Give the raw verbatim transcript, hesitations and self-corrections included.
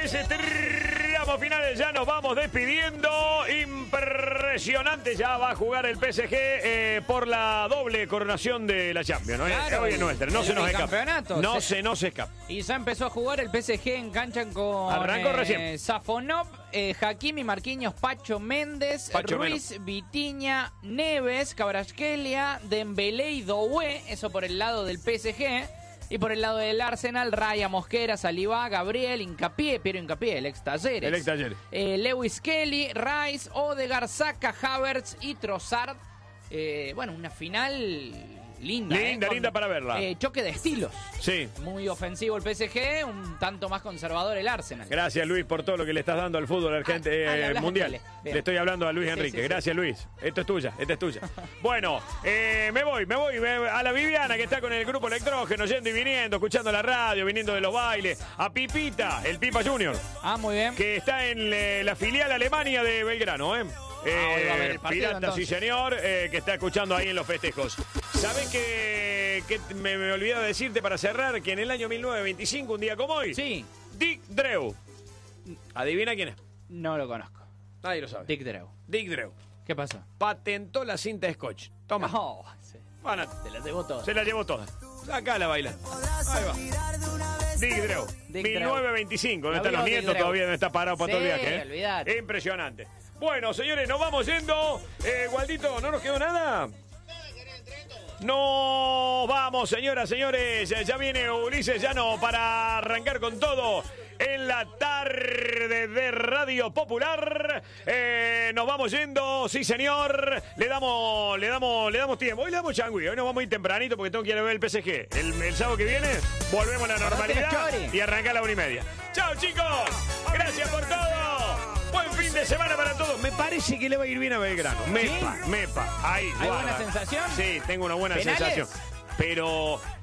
ese tramo finales ya nos vamos despidiendo. Impresionante, ya va a jugar el P S G eh, por la doble coronación de la Champions. ¿no? Claro, Hoy es nuestra, no se nos escapa. No se, se nos escapa. Y ya empezó a jugar el P S G en cancha con Arrancó eh, recién. Safonov, eh, Hakimi, Marquinhos, Pacho Méndez, Pacho Ruiz, Meno. Vitinha, Neves, Kvaratskhelia, Dembélé y Doué. Eso por el lado del P S G. Y por el lado del Arsenal, Raya, Mosquera, Saliba, Gabriel, Hincapié, Piero Hincapié, el ex Talleres. El ex Talleres. Eh, Lewis Kelly, Rice, Odegaard, Saka, Havertz y Trossard. Eh, bueno, una final linda. Linda, eh, con, linda para verla. Eh, choque de estilos. Sí. Muy ofensivo el P S G, un tanto más conservador el Arsenal. Gracias, Luis, por todo lo que le estás dando al fútbol argentino Ah, ah, le eh, hablas mundial. de tele. Le estoy hablando a Luis Sí, Enrique. sí, sí. Gracias, Luis. Esto es tuya, esta es tuya. Bueno, eh, me voy, me voy me- a la Viviana, que está con el grupo Electrógeno, yendo y viniendo, escuchando la radio, viniendo de los bailes. A Pipita, el Pipa Junior, Ah, muy bien. que está en eh, la filial Alemania de Belgrano, ¿eh? Ah, hoy va a ver Eh, el partido, Pirata, sí entonces. señor, eh, que está escuchando ahí en los festejos. ¿Sabes que, que me, me olvidé de decirte para cerrar que en el año mil novecientos veinticinco, un día como hoy, Sí, Dick Dreu. ¿Adivina quién es? no lo conozco. Nadie lo sabe. Dick Dreu. Dick Dreu. ¿Qué pasó? Patentó la cinta Scotch. Toma. No, sí. Van a- Se las debo todas. se la llevó toda. Acá la baila. Ahí va. Dick Dreu. Dick mil novecientos veinticinco. ¿Dónde Lo están los vio Dick nietos? Dreu. Todavía no está parado para todo el Sí, viaje. ¿eh? olvidate. Impresionante. Bueno, señores, nos vamos yendo. Eh, Gualdito, ¿no nos quedó nada? Nos vamos, señoras, señores. Ya viene Ulises Llano para arrancar con todo en la tarde de Radio Popular. Eh, nos vamos yendo, sí señor. Le damos, le damos, le damos tiempo. Hoy le damos changüí. Hoy nos vamos a ir tempranito porque tengo que ir a ver el P S G. El, el sábado que viene volvemos a la normalidad y arranca a la una y media. Chao, chicos. Gracias por todo. Buen fin de semana para todos. Me parece que le va a ir bien a Belgrano. Mepa, mepa. Ahí, ¿Hay guarda. buena sensación? Sí, tengo una buena ¿Penales? sensación. Pero